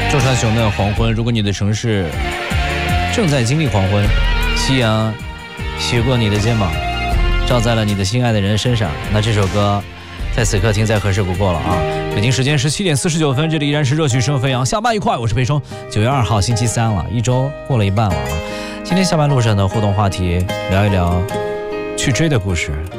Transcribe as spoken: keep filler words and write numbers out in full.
周传雄的黄昏，如果你的城市正在经历黄昏，夕阳斜过你的肩膀，照在了你的心爱的人身上，那这首歌在此刻听再合适不过了啊！北京时间十七点四十九分，这里依然是热曲声飞扬，下班愉快，我是裴冲。九月二号星期三了，一周过了一半了啊！今天下班路上的互动话题，聊一聊去追的故事。